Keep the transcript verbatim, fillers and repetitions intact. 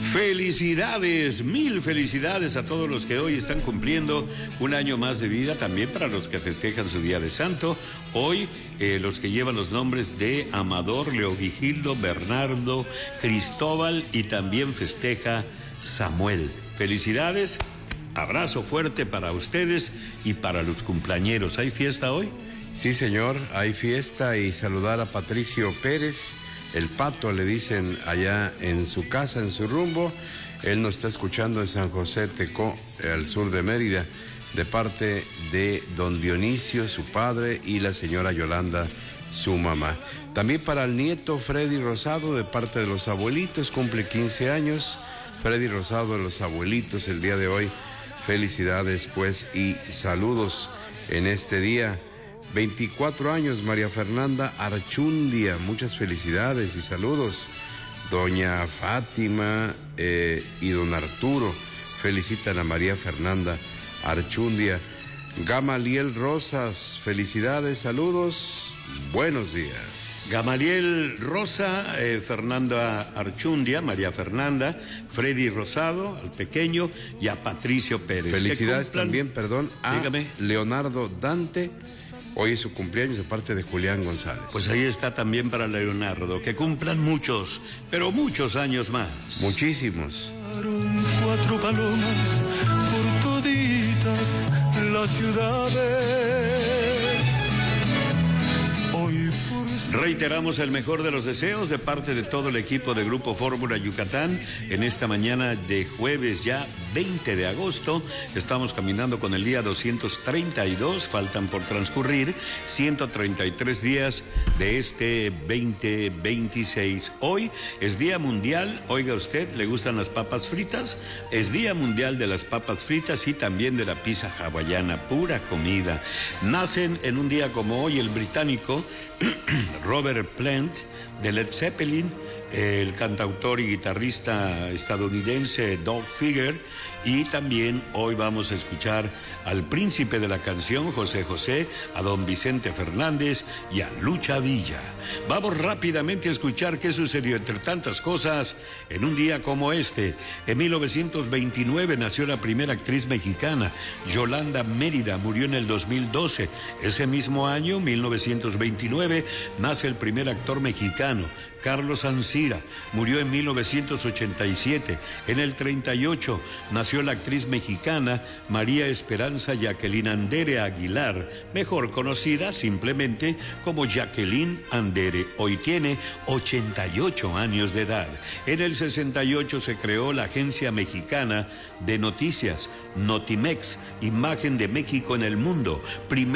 Felicidades, mil felicidades a todos los que hoy están cumpliendo un año más de vida, también para los que festejan su día de santo. Hoy eh, los que llevan los nombres de Amador, Leovigildo, Bernardo, Cristóbal, y también festeja Samuel. Felicidades, abrazo fuerte para ustedes y para los cumpleañeros. ¿Hay fiesta hoy? Sí, señor, hay fiesta, y saludar a Patricio Pérez, el Pato le dicen allá en su casa, en su rumbo. Él nos está escuchando en San José Tecó, al sur de Mérida, de parte de don Dionisio, su padre, y la señora Yolanda, su mamá. También para el nieto Freddy Rosado, de parte de los abuelitos, cumple quince años. Freddy Rosado de los abuelitos el día de hoy. Felicidades pues y saludos en este día. veinticuatro años, María Fernanda Archundia, muchas felicidades y saludos. Doña Fátima eh, y don Arturo felicitan a María Fernanda Archundia. Gamaliel Rosas, felicidades, saludos, buenos días. Gamaliel Rosa, eh, Fernanda Archundia, María Fernanda, Freddy Rosado, al pequeño, y a Patricio Pérez. Felicidades también, perdón, a Dígame. Leonardo Dante. Hoy es su cumpleaños de parte de Julián González. Pues ahí está también para Leonardo, que cumplan muchos, pero muchos años más. Muchísimos. Cuatro palomas por toditas las ciudades. Hoy por... Reiteramos el mejor de los deseos de parte de todo el equipo de Grupo Fórmula Yucatán en esta mañana de jueves ya veinte de agosto. Estamos caminando con el día doscientos treinta y dos, faltan por transcurrir ciento treinta y tres días de este veinte veintiséis. Hoy es Día Mundial, oiga usted, ¿le gustan las papas fritas? Es Día Mundial de las papas fritas y también de la pizza hawaiana, pura comida. Nacen en un día como hoy el británico Robert Plant, de Led Zeppelin, el cantautor y guitarrista estadounidense Doug Figger, y también hoy vamos a escuchar al príncipe de la canción, José José, a don Vicente Fernández y a Lucha Villa. Vamos rápidamente a escuchar qué sucedió entre tantas cosas en un día como este. En mil novecientos veintinueve nació la primera actriz mexicana, Yolanda Mérida, murió en el dos mil doce. Ese mismo año, mil novecientos veintinueve, nace el primer actor mexicano, Carlos Ancira, murió en mil novecientos ochenta y siete. En el treinta y ocho nació la actriz mexicana María Esperanza Jacqueline Andere Aguilar, mejor conocida simplemente como Jacqueline Andere. Hoy tiene ochenta y ocho años de edad. En el sesenta y ocho se creó la Agencia Mexicana de Noticias, Notimex, Imagen de México en el Mundo. Primer